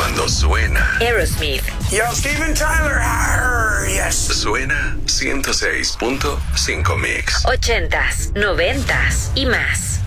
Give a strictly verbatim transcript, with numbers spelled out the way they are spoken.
Cuando suena Aerosmith. Yo, Steven Tyler. Arr, yes. Suena ciento seis punto cinco Mix. Ochentas, noventas y más.